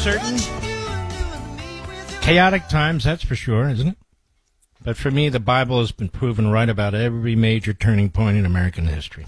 uncertain, chaotic times, that's for sure, isn't it? But for me, the Bible has been proven right about every major turning point in American history.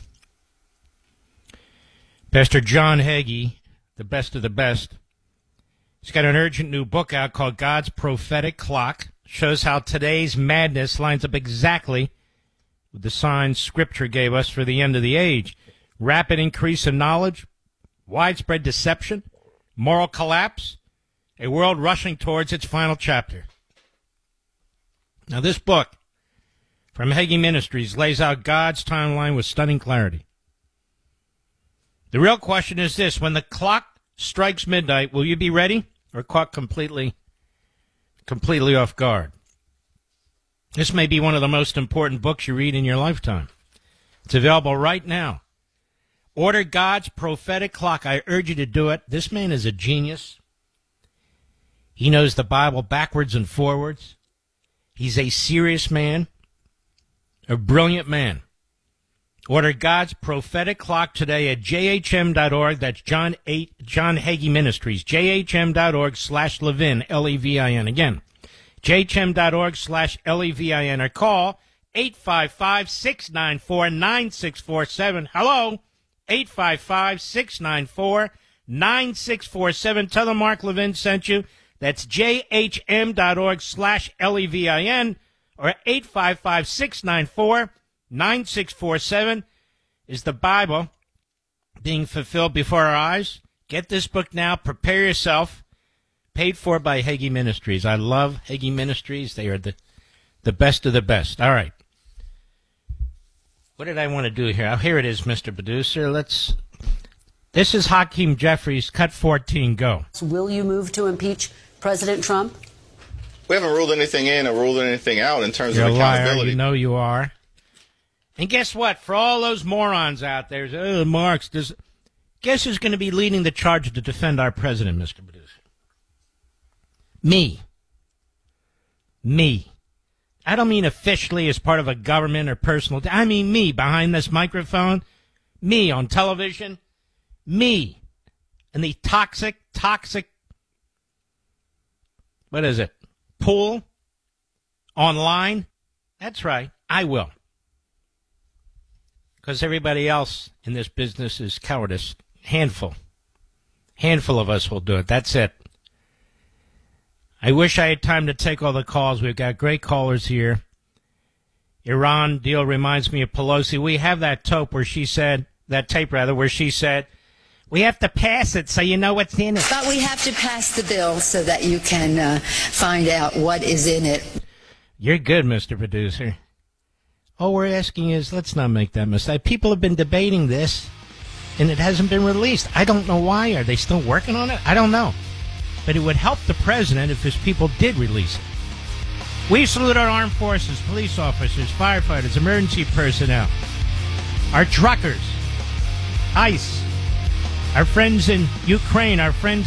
Pastor John Hagee, the best of the best, he's got an urgent new book out called God's Prophetic Clock. Shows how today's madness lines up exactly with the signs Scripture gave us for the end of the age. Rapid increase in knowledge, widespread deception, moral collapse, a world rushing towards its final chapter. Now, this book from Hagee Ministries lays out God's timeline with stunning clarity. The real question is this: when the clock strikes midnight, will you be ready or caught completely off guard? This may be one of the most important books you read in your lifetime. It's available right now. Order God's Prophetic Clock. I urge you to do it. This man is a genius. He knows the Bible backwards and forwards. He's a serious man, a brilliant man. Order God's Prophetic Clock today at jhm.org. That's John Hagee Ministries, jhm.org/Levin, Levin. Again, jhm.org/Levin, or call 855-694-9647. Hello, 855-694-9647. Tell them Mark Levin sent you. That's jhm.org/Levin, or 855-694-9647. Is the Bible being fulfilled before our eyes? Get this book now. Prepare yourself. Paid for by Hagee Ministries. I love Hagee Ministries. They are the best of the best. All right. What did I want to do here? Oh, here it is, Mr. Producer. This is Hakeem Jeffries. Cut 14. Go. Will you move to impeach President Trump? We haven't ruled anything in or ruled anything out in terms You're of accountability. a liar. You know you are. And guess what? For all those morons out there, Marx, guess who's going to be leading the charge to defend our president, Mr. Producer? Me. I don't mean officially as part of a government or personal. I mean me behind this microphone, me on television, me and the toxic, what is it, pool online? That's right, I will. Because everybody else in this business is cowardice. Handful of us will do it. That's it. I wish I had time to take all the calls. We've got great callers here. Iran deal reminds me of Pelosi. We have that tape where she said, we have to pass it so you know what's in it. But we have to pass the bill so that you can find out what is in it. You're good, Mr. Producer. All we're asking is, let's not make that mistake. People have been debating this, and it hasn't been released. I don't know why. Are they still working on it? I don't know. But it would help the president if his people did release it. We salute our armed forces, police officers, firefighters, emergency personnel, our truckers, ICE, our friends in Ukraine, our friends